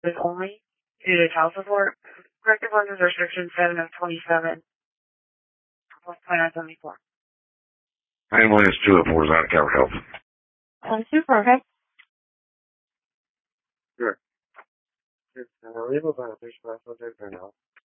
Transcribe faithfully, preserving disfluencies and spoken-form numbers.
is only due to child support. Corrective lenses restriction seven of twenty-seven point nine seventy-four. Ambulance two oh four is out of cover health. Um, super, okay? Sure. Are we able to find a patient last one there or no?